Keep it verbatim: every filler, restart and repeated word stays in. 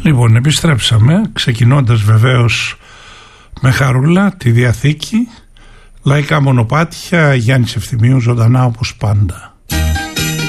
Λοιπόν, επιστρέψαμε, ξεκινώντας βεβαίως με χαρούλα τη Διαθήκη, λαϊκά μονοπάτια, Γιάννης Ευθυμίου, ζωντανά όπως πάντα.